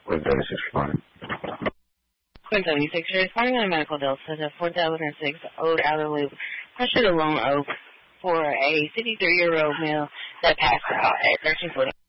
With 36 responding. Quinn 76, you're responding on a medical bill to the 4006 Old Outer Loop, Pressure to Lone Oak for a 53-year-old male that passed out at 1340.